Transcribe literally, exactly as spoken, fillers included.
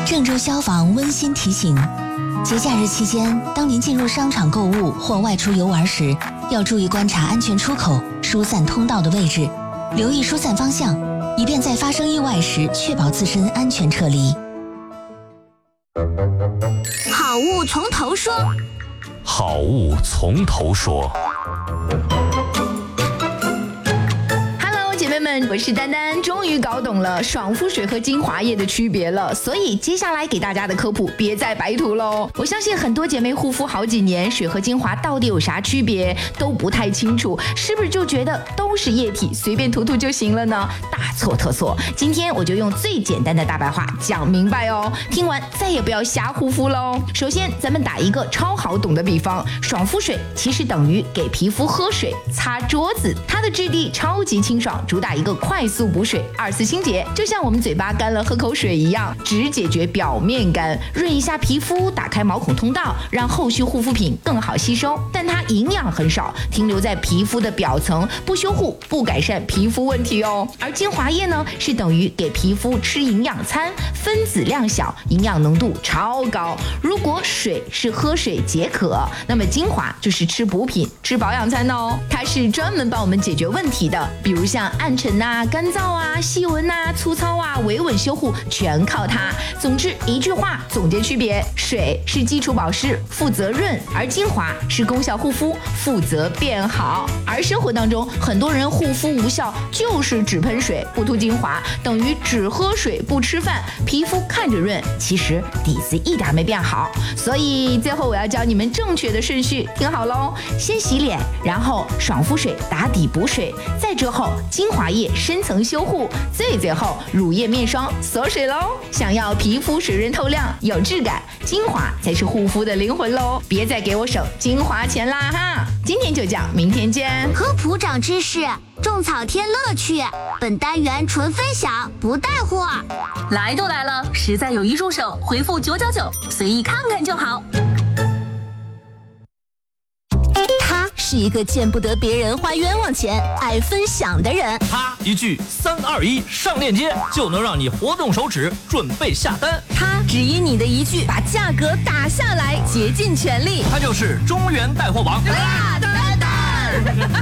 郑州消防温馨提醒：节假日期间，当您进入商场购物或外出游玩时，要注意观察安全出口、疏散通道的位置，留意疏散方向，以便在发生意外时确保自身安全撤离。 好物从头说， 好物从头说。 姐妹们，我是丹丹，终于搞懂了爽肤水和精华液的区别了，所以接下来给大家的科普别再白涂喽。我相信很多姐妹护肤好几年，水和精华到底有啥区别都不太清楚，是不是就觉得都是液体，随便涂涂就行了呢？大错特错！今天我就用最简单的大白话讲明白哦，听完再也不要瞎护肤喽。首先，咱们打一个超好懂的比方，爽肤水其实等于给皮肤喝水、擦桌子，它的质地超级清爽，主打一个快速补水、二次清洁，就像我们嘴巴干了喝口水一样，只解决表面干，润一下皮肤，打开毛孔通道，让后续护肤品更好吸收。但它营养很少，停留在皮肤的表层，不修护，不改善皮肤问题哦。而精华液呢，是等于给皮肤吃营养餐，分子量小，营养浓度超高。如果水是喝水解渴，那么精华就是吃补品、吃保养餐哦。它是专门帮我们解决问题的，比如像暗沉啊、干燥啊、细纹啊、粗糙啊、维稳修护，全靠它。总之一句话总结区别：水是基础保湿，负责润；而精华是功效护肤，负责变好。而生活当中，很多人护肤无效，就是只喷水不涂精华，等于只喝水不吃饭，皮肤看着润，其实底子一点没变好。所以最后我要教你们正确的顺序，听好喽：先洗脸，然后爽肤水打底补水，再之后精华液深层修护，最最后乳液面霜锁水喽。想要皮肤水润透亮有质感，精华才是护肤的灵魂喽！别再给我省精华钱啦哈！今天就讲，明天见。 科普长知识，种草添乐趣。本单元纯分享，不带货。 来都来了，实在有一入手，回复九九九，随意看看就好。 他是一个见不得别人花冤枉钱、爱分享的人。 他一句三二一上链接，就能让你活动手指准备下单。 他只因你的一句把价格打下来，竭尽全力。 他就是中原带货王。 大丹丹。